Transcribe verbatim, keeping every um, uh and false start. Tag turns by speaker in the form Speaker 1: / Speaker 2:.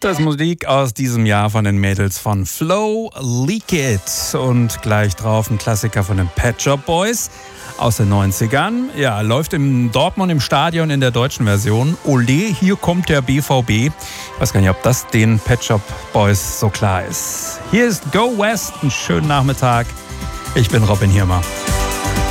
Speaker 1: Das ist Musik aus diesem Jahr von den Mädels von Flow, Leak It. Und gleich drauf ein Klassiker von den Pet Shop Boys aus den neunzigern. Ja, läuft in Dortmund im Stadion in der deutschen Version. Ole, hier kommt der B V B. Ich weiß gar nicht, ob das den Pet Shop Boys so klar ist. Hier ist Go West, einen schönen Nachmittag. Ich bin Robin Hirmer.